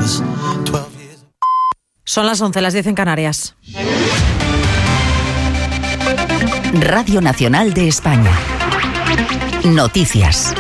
Son las 11, las 10 en Canarias. Radio Nacional de España. Noticias.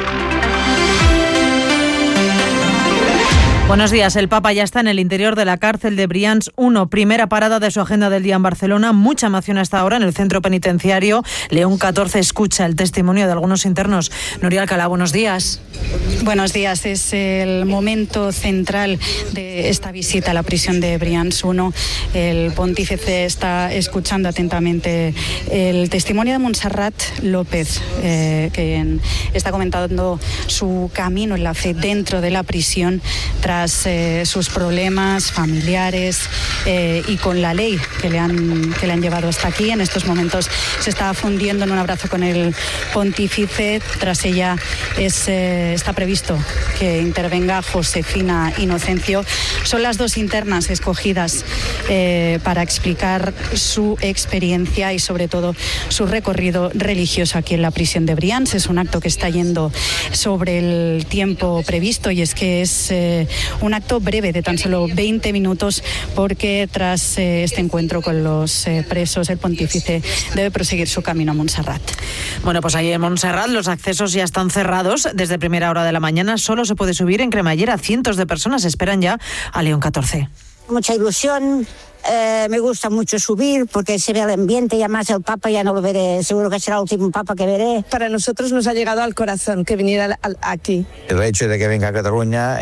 Buenos días. El Papa ya está en el interior de la cárcel de Brians 1. Primera parada de su agenda del día en Barcelona. Mucha emoción hasta ahora en el centro penitenciario. León XIV escucha el testimonio de algunos internos. Nuria Alcalá, buenos días. Buenos días. Es el momento central de esta visita a la prisión de Brians 1. El pontífice está escuchando atentamente el testimonio de Montserrat López, que está comentando su camino en la fe dentro de la prisión tras sus problemas familiares y con la ley que le han llevado hasta aquí. En estos momentos se está fundiendo en un abrazo con el pontífice. Tras ella está previsto que intervenga Josefina Inocencio. Son las dos internas escogidas para explicar su experiencia y sobre todo su recorrido religioso aquí en la prisión de Brians. Es un acto que está yendo sobre el tiempo previsto y es que es un acto breve de tan solo 20 minutos porque tras este encuentro con los presos el pontífice debe proseguir su camino a Montserrat. Bueno, pues ahí en Montserrat los accesos ya están cerrados. Desde primera hora de la mañana solo se puede subir en cremallera. Cientos de personas esperan ya a León XIV. Mucha ilusión. Me gusta mucho subir porque se ve el ambiente y además el Papa ya no lo veré, seguro que será el último Papa que veré. Para nosotros nos ha llegado al corazón que viniera aquí. El hecho de que venga a Cataluña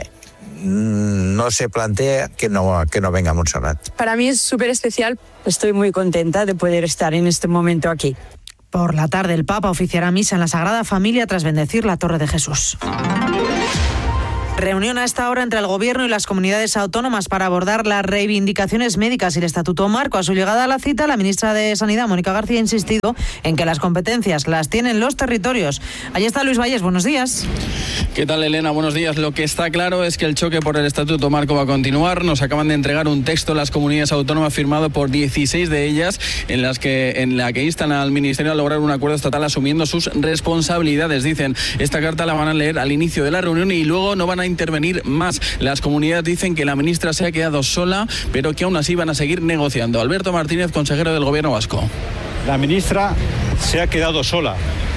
no se plantea que no venga a Montserrat. Para mí es súper especial. Estoy muy contenta de poder estar en este momento aquí. Por la tarde el Papa oficiará misa en la Sagrada Familia tras bendecir la Torre de Jesús. Reunión a esta hora entre el Gobierno y las comunidades autónomas para abordar las reivindicaciones médicas y el Estatuto Marco. A su llegada a la cita, la ministra de Sanidad, Mónica García, ha insistido en que las competencias las tienen los territorios. Allí está Luis Valles, buenos días. ¿Qué tal, Elena? Buenos días. Lo que está claro es que el choque por el Estatuto Marco va a continuar. Nos acaban de entregar un texto las comunidades autónomas firmado por 16 de ellas en la que instan al Ministerio a lograr un acuerdo estatal asumiendo sus responsabilidades. Dicen, esta carta la van a leer al inicio de la reunión y luego no van a intervenir más. Las comunidades dicen que la ministra se ha quedado sola, pero que aún así van a seguir negociando. Alberto Martínez, consejero del Gobierno vasco. La ministra se ha quedado sola.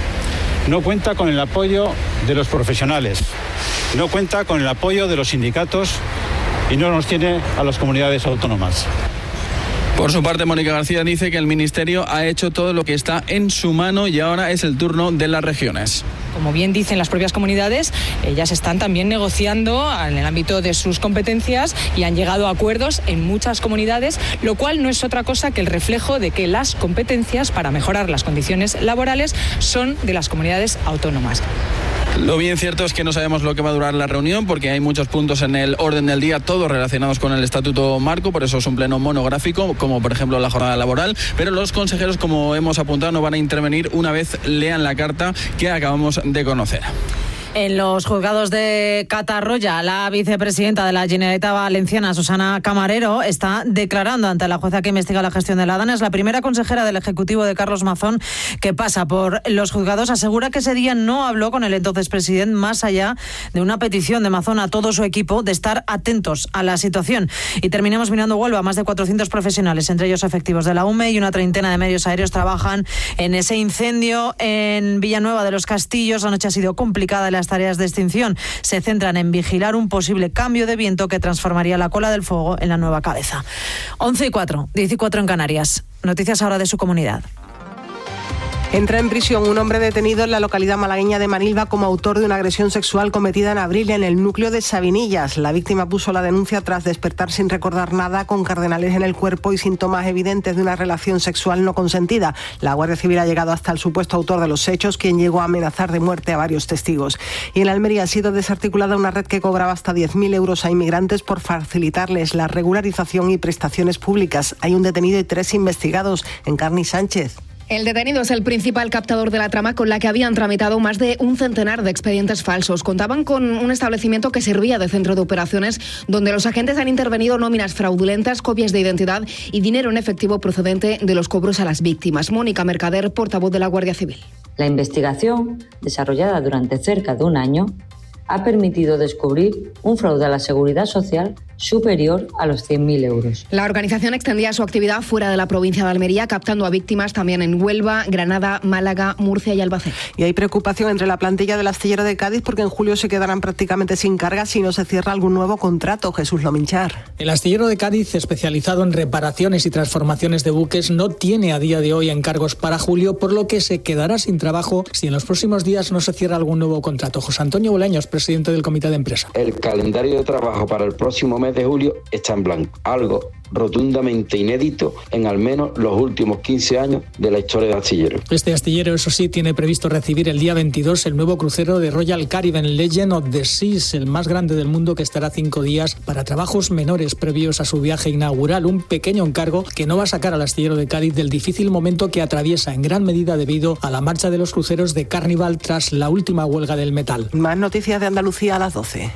No cuenta con el apoyo de los profesionales, no cuenta con el apoyo de los sindicatos y no nos tiene a las comunidades autónomas. Por su parte, Mónica García dice que el Ministerio ha hecho todo lo que está en su mano y ahora es el turno de las regiones. Como bien dicen las propias comunidades, ellas están también negociando en el ámbito de sus competencias y han llegado a acuerdos en muchas comunidades, lo cual no es otra cosa que el reflejo de que las competencias para mejorar las condiciones laborales son de las comunidades autónomas. Lo bien cierto es que no sabemos lo que va a durar la reunión porque hay muchos puntos en el orden del día, todos relacionados con el Estatuto Marco, por eso es un pleno monográfico, como por ejemplo la jornada laboral, pero los consejeros, como hemos apuntado, no van a intervenir una vez lean la carta que acabamos de conocer. En los juzgados de Catarroya, la vicepresidenta de la Generalitat Valenciana, Susana Camarero, está declarando ante la jueza que investiga la gestión de la DANA. Es la primera consejera del Ejecutivo de Carlos Mazón que pasa por los juzgados. Asegura que ese día no habló con el entonces presidente, más allá de una petición de Mazón a todo su equipo de estar atentos a la situación. Y terminamos mirando Huelva. Más de 400 profesionales, entre ellos efectivos de la UME y una treintena de medios aéreos, trabajan en ese incendio en Villanueva de los Castillos. La noche ha sido complicada. Las tareas de extinción se centran en vigilar un posible cambio de viento que transformaría la cola del fuego en la nueva cabeza. 11:04, 10:04 en Canarias. Noticias ahora de su comunidad. Entra en prisión un hombre detenido en la localidad malagueña de Manilva como autor de una agresión sexual cometida en abril en el núcleo de Sabinillas. La víctima puso la denuncia tras despertar sin recordar nada, con cardenales en el cuerpo y síntomas evidentes de una relación sexual no consentida. La Guardia Civil ha llegado hasta el supuesto autor de los hechos, quien llegó a amenazar de muerte a varios testigos. Y en Almería ha sido desarticulada una red que cobraba hasta 10.000 euros a inmigrantes por facilitarles la regularización y prestaciones públicas. Hay un detenido y 3 investigados. Encarni Sánchez. El detenido es el principal captador de la trama con la que habían tramitado más de un centenar de expedientes falsos. Contaban con un establecimiento que servía de centro de operaciones donde los agentes han intervenido nóminas fraudulentas, copias de identidad y dinero en efectivo procedente de los cobros a las víctimas. Mónica Mercader, portavoz de la Guardia Civil. La investigación, desarrollada durante cerca de un año, ha permitido descubrir un fraude a la seguridad social superior a los 100.000 euros. La organización extendía su actividad fuera de la provincia de Almería, captando a víctimas también en Huelva, Granada, Málaga, Murcia y Albacete. Y hay preocupación entre la plantilla del astillero de Cádiz porque en julio se quedarán prácticamente sin carga si no se cierra algún nuevo contrato. Jesús Lominchar. El astillero de Cádiz, especializado en reparaciones y transformaciones de buques, no tiene a día de hoy encargos para julio, por lo que se quedará sin trabajo si en los próximos días no se cierra algún nuevo contrato. José Antonio Bolaños, presidente del comité de empresa. El calendario de trabajo para el próximo mes de julio está en blanco, algo rotundamente inédito en al menos los últimos 15 años de la historia de astillero. Este astillero, eso sí, tiene previsto recibir el día 22 el nuevo crucero de Royal Caribbean Legend of the Seas, el más grande del mundo, que estará 5 días para trabajos menores previos a su viaje inaugural, un pequeño encargo que no va a sacar al astillero de Cádiz del difícil momento que atraviesa en gran medida debido a la marcha de los cruceros de Carnival tras la última huelga del metal. Más noticias de Andalucía a las 12.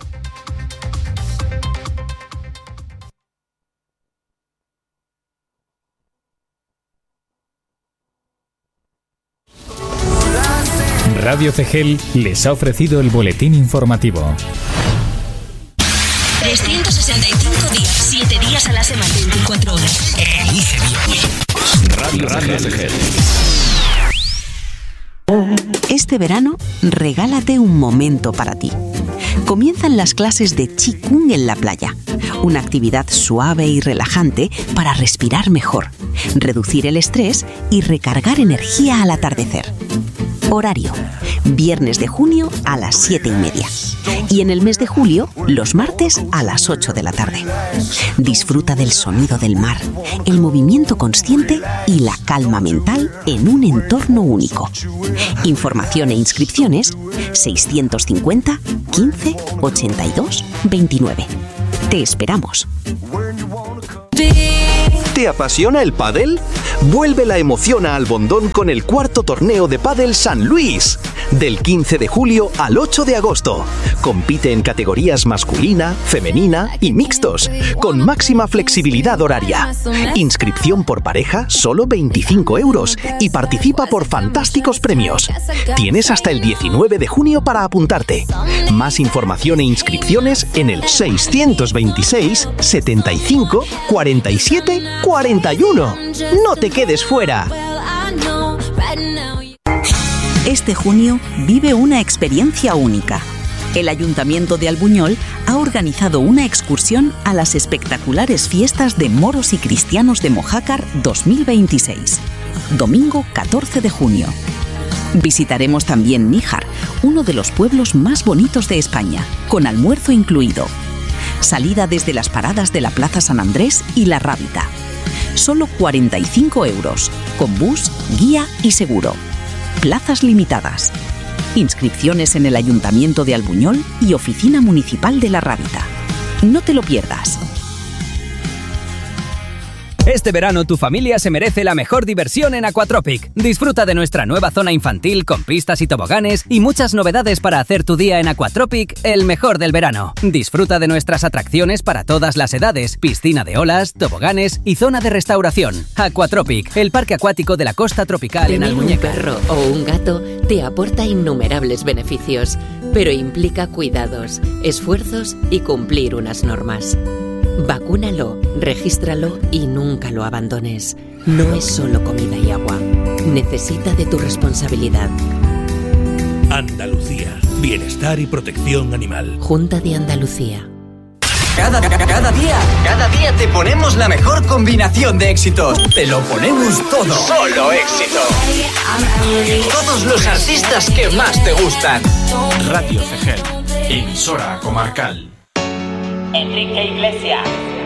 Radio CGEL les ha ofrecido el boletín informativo. 365 días, 7 días a la semana, 24 horas. Elige bien. Radio CGEL. Este verano, regálate un momento para ti. Comienzan las clases de Qigong en la playa, una actividad suave y relajante para respirar mejor, reducir el estrés y recargar energía al atardecer. Horario: viernes de junio a las 7:30 y en el mes de julio, los martes a las 8 de la tarde. Disfruta del sonido del mar, el movimiento consciente y la calma mental en un entorno único. Información e inscripciones 650 15 82 29. Te esperamos. ¿Te apasiona el pádel? Vuelve la emoción a Albondón con el 4º torneo de pádel San Luis. Del 15 de julio al 8 de agosto. Compite en categorías masculina, femenina y mixtos, con máxima flexibilidad horaria. Inscripción por pareja, solo 25 euros, y participa por fantásticos premios. Tienes hasta el 19 de junio para apuntarte. Más información e inscripciones en el 626 75 47 41. ¡No te quedes fuera! Este junio vive una experiencia única. El Ayuntamiento de Albuñol ha organizado una excursión a las espectaculares fiestas de moros y cristianos de Mojácar 2026. Domingo 14 de junio. Visitaremos también Níjar, uno de los pueblos más bonitos de España, con almuerzo incluido. Salida desde las paradas de la Plaza San Andrés y La Rábita. Solo 45 euros, con bus, guía y seguro. Plazas limitadas. Inscripciones en el Ayuntamiento de Albuñol y Oficina Municipal de La Rábita. No te lo pierdas. Este verano tu familia se merece la mejor diversión en Aquatropic. Disfruta de nuestra nueva zona infantil con pistas y toboganes y muchas novedades para hacer tu día en Aquatropic el mejor del verano. Disfruta de nuestras atracciones para todas las edades, piscina de olas, toboganes y zona de restauración. Aquatropic, el parque acuático de la costa tropical en Almuñécar. Un perro o un gato te aporta innumerables beneficios, pero implica cuidados, esfuerzos y cumplir unas normas. Vacúnalo, regístralo y nunca lo abandones. No es solo comida y agua. Necesita de tu responsabilidad. Andalucía. Bienestar y protección animal. Junta de Andalucía. Cada día te ponemos la mejor combinación de éxitos. Te lo ponemos todo. Solo éxitos. Todos los artistas que más te gustan. Radio CGEL, emisora comarcal. Enrique Iglesias.